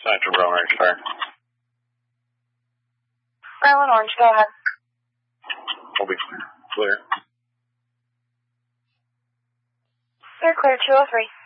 Center Bromar, fire. Maryland Orange, go ahead. We'll be clear. Clear. You're clear, 203.